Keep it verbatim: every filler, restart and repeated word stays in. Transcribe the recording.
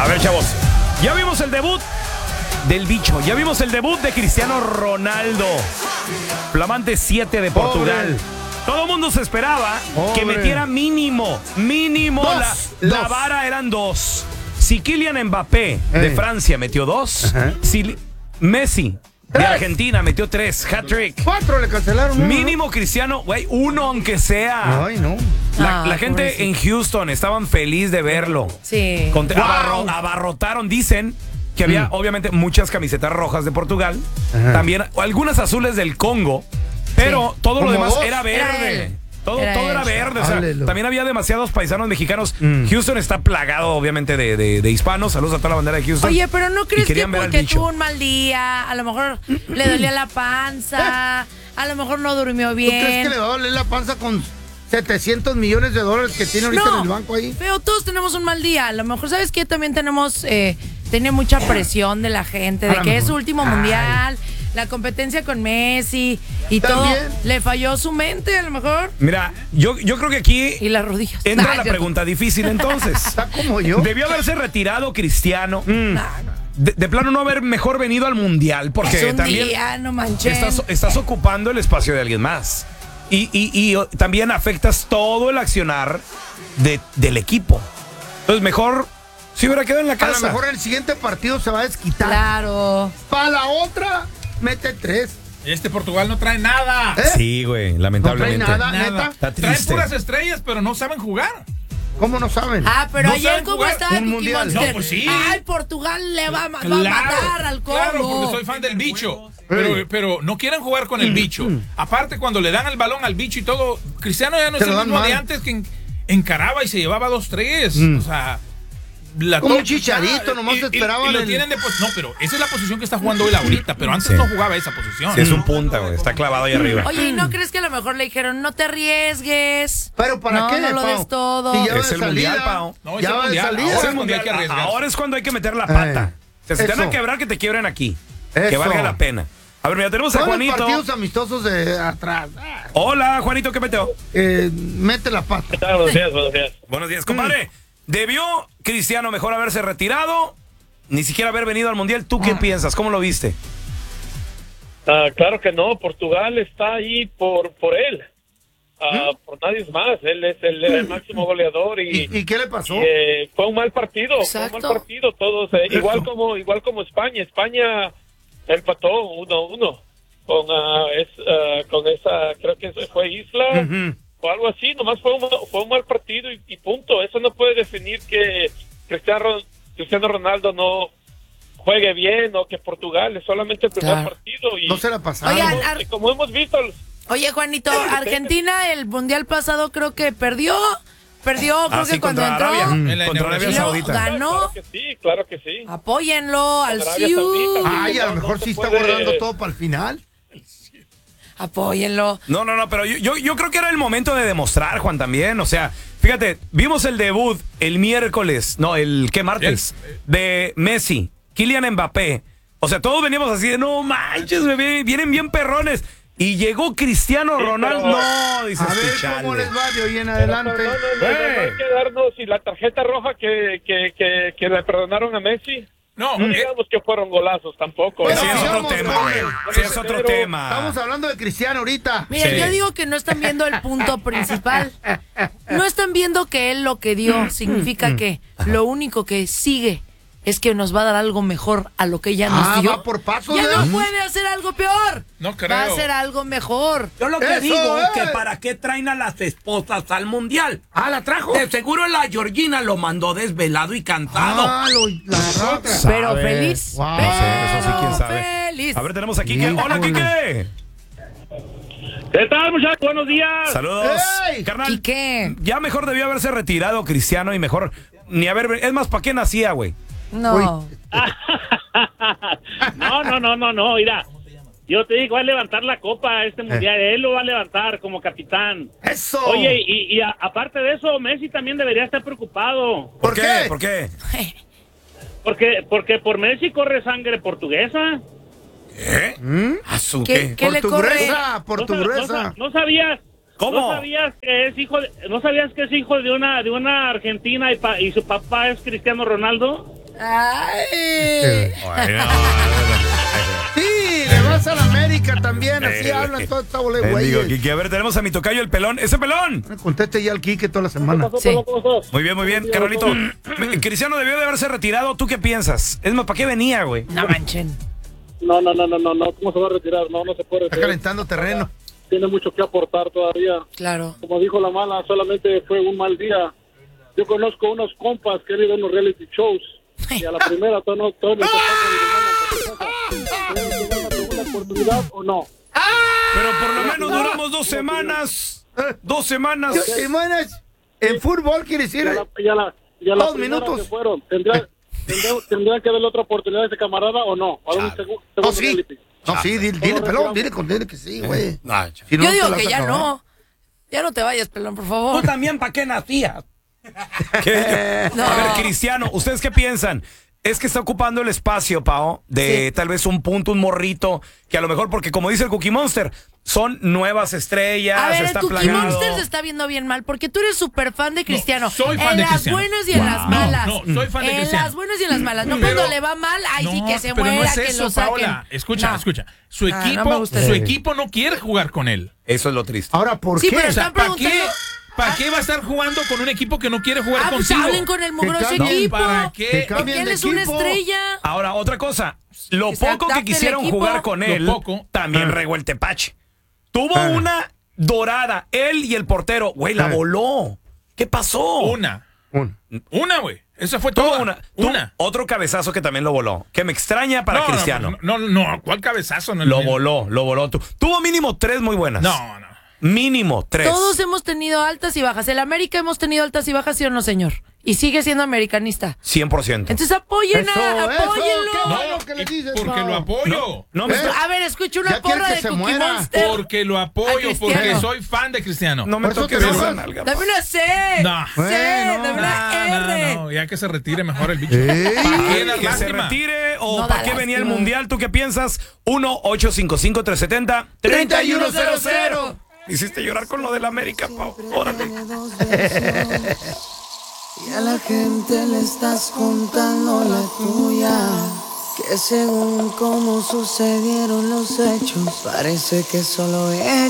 A ver, chavos, ya vimos el debut del bicho, ya vimos el debut de Cristiano Ronaldo, flamante siete de Portugal. Pobre. Todo el mundo se esperaba Pobre. que metiera mínimo, mínimo, dos, la, dos. la vara eran dos. Si Kylian Mbappé Ey. de Francia metió dos, uh-huh. si Messi de Argentina metió tres, hat-trick. Cuatro le cancelaron. Uno, mínimo ¿no? Cristiano, güey, uno aunque sea. Ay, no. La, ah, la gente pobrecito. en Houston estaban feliz de verlo. Sí. Contra, wow. abarro, abarrotaron, dicen que había mm. obviamente muchas camisetas rojas de Portugal, Ajá. también algunas azules del Congo, pero sí. todo lo demás vos? era verde. Era todo era, todo era verde. O sea, también había demasiados paisanos mexicanos. Mm. Houston está plagado, obviamente, de, de, de hispanos. Saludos a toda la bandera de Houston. Oye, pero ¿no crees que porque tuvo un mal día, a lo mejor le dolía la panza, a lo mejor no durmió bien? ¿Tú crees que le va a doler la panza con setecientos millones de dólares que tiene ahorita no, en el banco ahí? Pero todos tenemos un mal día. A lo mejor, ¿sabes qué? También tenemos, eh, tiene mucha presión de la gente, de que mejor. es su último Ay. mundial, la competencia con Messi y ¿También? todo. Le falló su mente, a lo mejor. Mira, yo, yo creo que aquí y las rodillas. entra Ay, la pregunta difícil entonces. Está como yo. Debió haberse retirado Cristiano. Mm. Nah, no. De, de plano no haber mejor venido al mundial, porque es un también día, no manches. Estás, estás ocupando el espacio de alguien más. Y, y, y también afectas todo el accionar de, del equipo. Entonces mejor si hubiera quedado en la casa. A lo mejor el siguiente partido se va a desquitar. Claro. Para la otra, mete tres. Este Portugal no trae nada. ¿Eh? Sí, güey, lamentablemente. No trae nada, nada. neta. Está triste. Trae puras estrellas, pero no saben jugar. ¿Cómo no saben? Ah, pero no ayer cómo estaba un mundial. No, pues sí. Ay, Portugal le va, claro, va a matar al Congo. Claro, porque soy fan del bicho. Pero, pero no quieren jugar con el bicho. Aparte, cuando le dan el balón al bicho y todo, Cristiano ya no es el mismo mal. de antes que encaraba y se llevaba dos, tres. Mm. O sea, la como un chicharito, nomás y, te esperaban. Y, y lo el... tienen de pos... No, pero esa es la posición que está jugando él ahorita. Pero antes sí. no jugaba esa posición. Sí, es un punta, güey. Está clavado ahí arriba. Oye, ¿y no crees que a lo mejor le dijeron, no te arriesgues? ¿Pero para no, qué? No lo Pau? des todo. Si ya es el salida, mundial, Pau. No, es ya el va mundial. de salida. Ahora es mundial que arriesgar. Ahora es cuando hay que meter la pata. O sea, si te van a quebrar, que te quiebren aquí. Eso. Que valga la pena. A ver, mira, tenemos a Juanito. partidos amistosos de atrás. Hola, Juanito, ¿qué metió? Eh, mete la pata. Buenos días, buenos días. Buenos días, compadre. Mm. ¿Debió Cristiano mejor haberse retirado? Ni siquiera haber venido al Mundial. ¿Tú qué ah. piensas? ¿Cómo lo viste? Uh, claro que no. Portugal está ahí por, por él. Uh, ¿Mm? Por nadie más. Él es el, el máximo goleador. ¿Y, ¿Y, y qué le pasó? Y, eh, fue un mal partido. Exacto. Fue un mal partido. Todos, eh, igual como igual como España. España empató uno a uno con, uh, es, uh, con esa, creo que fue Isla. Uh-huh. O algo así. Nomás fue un, fue un mal partido y, y punto. Eso no puede definir que Cristiano, Cristiano Ronaldo no juegue bien o que Portugal es solamente el primer claro. partido. Y, no se la pasaron. Oigan, y como hemos visto... Oye, Juanito, Argentina el mundial pasado creo que perdió, perdió creo ah, que sí, cuando entró Arabia, mm, en la contra Arabia Saudita. Ganó. Claro que sí, claro que sí. Apóyenlo al Ciu. Ay, a lo mejor no sí está puede... guardando todo para el final. Apóyenlo. No, no, no, pero yo, yo, yo creo que era el momento de demostrar, Juan, también. O sea, fíjate, vimos el debut el miércoles, no, el ¿qué martes? De Messi, Kylian Mbappé. O sea, todos veníamos así de, no manches, bebé, vienen bien perrones. Y llegó Cristiano sí, Ronaldo. Pero, no, dices, a ver chale. cómo les va de hoy en adelante. Pero, no, no, no, no, no hay que darnos y la tarjeta roja que, que, que, que le perdonaron a Messi. No, no eh, digamos que fueron golazos tampoco. Pues ¿no? sí, es otro digamos, tema, no, güey. no, Sí, es otro pero, tema. Estamos hablando de Cristiano ahorita. Mira, sí. yo digo que no están viendo el punto principal. No están viendo que él lo que dio significa que lo único que sigue es que nos va a dar algo mejor a lo que ya nos ah, dio. Va por pasos, ya ¿eh? no puede hacer algo peor. No creo. Va a hacer algo mejor. Yo lo que Eso, digo eh. es que para qué traen a las esposas al mundial. Ah, ¿la trajo? De seguro la Georgina lo mandó desvelado y cansado. Ah, lo, la trajo. Pero feliz. Wow. Pero No sé, eso sí, quién sabe. feliz. A ver, tenemos a Quique. Hola, Quique. ¿Qué tal, muchachos? Buenos días. Saludos. ¡Ey! Carnal, Quique. ya mejor debió haberse retirado Cristiano y mejor ni haber... Es más, ¿para qué nacía, güey? No. no, no, no, no, no, mira. Yo te digo, va a levantar la copa este mundial. Eh. Él lo va a levantar como capitán. ¡Eso! Oye, y, y a, aparte de eso, Messi también debería estar preocupado. ¿Por, ¿Por qué? qué? ¿Por qué? Porque, porque por Messi corre sangre portuguesa. ¿Qué? ¿Mm? ¿A su ¿Qué? qué? ¿Qué le corre? Portuguesa, portuguesa. No, no, no sabías. ¿Cómo? ¿No sabías que es hijo de, no sabías que es hijo de una de una argentina y, pa, y su papá es Cristiano Ronaldo? Ay. Sí, le vas a la América también, así Eh, hablan toda esta bola de Digo, güeyes. Kike, a ver, tenemos a mi tocayo el pelón. ¡Ese pelón! Conteste ya al Quique toda la semana. Sí. Muy bien, muy bien, Carolito. Cristiano debió de haberse retirado. ¿Tú qué piensas? Es más, ¿para qué venía, güey? No manchen. No, no, no, no, no, no, ¿cómo se va a retirar? No, no se puede Está retirar. calentando terreno. Tiene mucho que aportar todavía. Claro. Como dijo la mala, solamente fue un mal día. Yo conozco unos compas que han ido a unos reality shows y a la primera todos no todos les una oportunidad o no. Pero por lo menos duramos dos semanas. Dos semanas. Dos semanas en fútbol quiere decir. Y a la, y a la, y a la Dos primera minutos. que fueron, ¿tendría, tendría, tendría que darle otra oportunidad a ese camarada o no? A un segu- segundo No, sí. reality. No, sí, dile, dile pelón, dile, con- dile que sí, güey. Si no, Yo te digo la que vas a ya acabar. no. Ya no te vayas, pelón, por favor. también, ¿para qué nacías? ¿Qué? No. A ver, Cristiano, ¿ustedes qué piensan? Es que está ocupando el espacio, Pao, de Sí. tal vez un punto, un morrito, que a lo mejor, porque como dice el Cookie Monster, son nuevas estrellas, A ver, el está Cookie plagado. Monster se está viendo bien mal porque tú eres súper fan de Cristiano. soy fan en de las Cristiano. buenas y en las malas. No, no, soy fan de en Cristiano. las buenas y en las malas. No Pero- cuando le va mal, ay, sí, No, que se pero muera, no es que eso, lo saquen. Paola. Escucha, No. escucha. Su Ah, equipo, no me gusta su eso. equipo no quiere jugar con él. Eso es lo triste. Ahora, ¿por Sí, qué? pero O sea, están ¿para qué, preguntando- ¿para qué va a estar jugando con un equipo que no quiere jugar Ah, pues contigo? hablen con el mugroso cambien. equipo. ¿Para qué? Que Porque cambien él de es una equipo. estrella. Ahora, otra cosa. Lo Que se poco que adapte el quisieron equipo. jugar con Lo él, poco. también Ah. regó el tepache. Tuvo Ah. una dorada, él y el portero. Güey, la Ah. voló. ¿Qué pasó? Una. Un- Una, güey. Esa fue Tuvo toda. una. tuvo Una. Otro cabezazo que también lo voló. Que me extraña para No, no, Cristiano. No, no, no, ¿cuál cabezazo? No, Lo no. voló, lo voló. Tu- Tuvo mínimo tres muy buenas. No, no. Mínimo tres. Todos hemos tenido altas y bajas. El América hemos tenido altas y bajas, ¿sí o no, señor? Y sigue siendo americanista. cien por ciento. Entonces apoyen Eso, a, eso, apóyenlo. qué No, bueno que le y dices, porque Pao. lo apoyo. No me ¿Eh? está- A ver, escucha una Ya quiere porra que de se Cookie muera. Monster. Porque lo A apoyo, Cristiano. porque soy fan de Cristiano. no me Por eso toques te esa enojas. nalga. Dame una C. No. C, Bueno. dame una No, R. no, no, ya que se retire mejor el bicho. Ey. ¿Para qué dar Que se lástima? retire o No para da qué venía el lástima. mundial. ¿Tú qué piensas? uno ocho cinco cinco tres siete cero tres uno cero cero. Hiciste llorar con lo del América, Pau. Órale. Y a la gente le estás contando la tuya, que según cómo sucedieron los hechos, parece que solo ella